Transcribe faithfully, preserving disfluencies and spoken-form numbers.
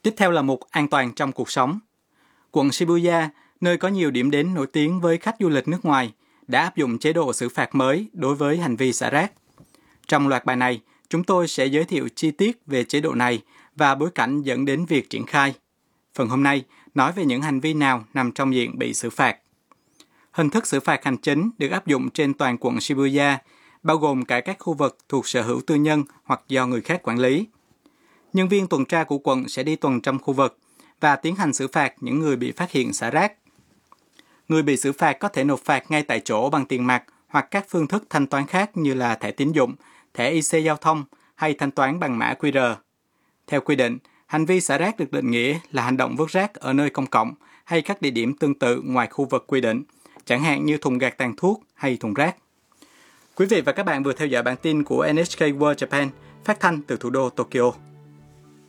Tiếp theo là mục An toàn trong cuộc sống. Quận Shibuya, nơi có nhiều điểm đến nổi tiếng với khách du lịch nước ngoài, đã áp dụng chế độ xử phạt mới đối với hành vi xả rác. Trong loạt bài này, chúng tôi sẽ giới thiệu chi tiết về chế độ này và bối cảnh dẫn đến việc triển khai. Phần hôm nay nói về những hành vi nào nằm trong diện bị xử phạt. Hình thức xử phạt hành chính được áp dụng trên toàn quận Shibuya, bao gồm cả các khu vực thuộc sở hữu tư nhân hoặc do người khác quản lý. Nhân viên tuần tra của quận sẽ đi tuần trong khu vực và tiến hành xử phạt những người bị phát hiện xả rác. Người bị xử phạt có thể nộp phạt ngay tại chỗ bằng tiền mặt hoặc các phương thức thanh toán khác như là thẻ tín dụng, thẻ i xê giao thông hay thanh toán bằng mã quy rờ. Theo quy định, hành vi xả rác được định nghĩa là hành động vứt rác ở nơi công cộng hay các địa điểm tương tự ngoài khu vực quy định, chẳng hạn như thùng gạt tàn thuốc hay thùng rác. Quý vị và các bạn vừa theo dõi bản tin của en hát ca World Japan phát thanh từ thủ đô Tokyo.